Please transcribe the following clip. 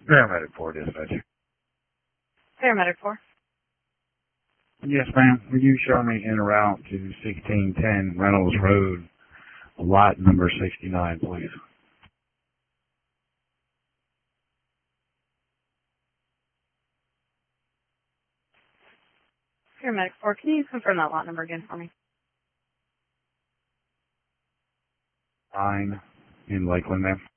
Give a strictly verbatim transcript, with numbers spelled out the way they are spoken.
Paramedic four dispatch. Paramedic four. Yes, ma'am. Will you show me en route to sixteen ten Reynolds Road, lot number sixty-nine, please? Paramedic four, can you confirm that lot number again for me? Nine in Lakeland, ma'am.